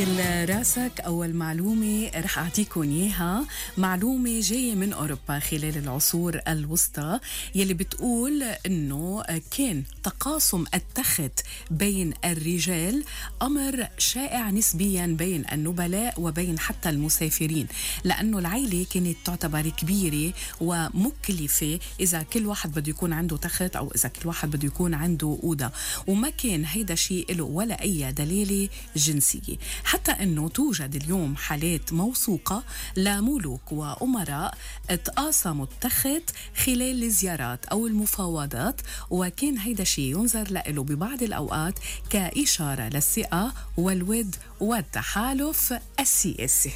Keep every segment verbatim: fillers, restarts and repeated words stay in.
راسك أول معلومة رح أعطيكم إياها، معلومة جاية من أوروبا خلال العصور الوسطى يلي بتقول إنه كان تقاسم التخت بين الرجال أمر شائع نسبيا بين النبلاء وبين حتى المسافرين، لأنه العيلة كانت تعتبر كبيرة ومكلفة إذا كل واحد بده يكون عنده تخت أو إذا كل واحد بده يكون عنده أوضة، وما كان هيدا شيء له ولا أي دلالة جنسية. حتى أنه توجد اليوم حالات موثوقة لملوك وأمراء تقاسموا التخت خلال الزيارات أو المفاوضات، وكان هيدا شيء ينظر له ببعض الأوقات كإشارة للثقة والود والتحالف السياسي.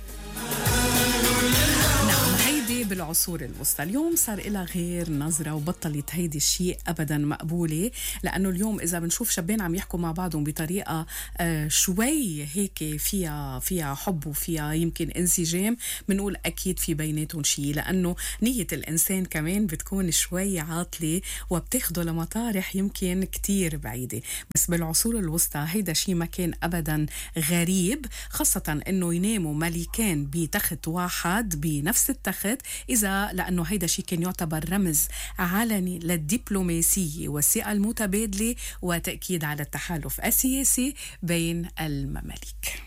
بالعصور الوسطى اليوم صار إلها غير نظرة وبطلت هيدي الشيء أبدا مقبولة، لأنه اليوم إذا بنشوف شابين عم يحكوا مع بعضهم بطريقة آه شوي هيك فيها فيها حب وفيها يمكن انسجام، بنقول أكيد في بيناتهم شيء، لأنه نية الإنسان كمان بتكون شوي عاطلة وبتاخده لمطارح يمكن كتير بعيدة. بس بالعصور الوسطى هيدا شيء ما كان أبدا غريب، خاصة أنه يناموا ملكان بتخت واحد بنفس التخت، إذا لأنه هيدا شيء كان يعتبر رمز علني للدبلوماسية والثقة المتبادلة وتأكيد على التحالف السياسي بين المماليك.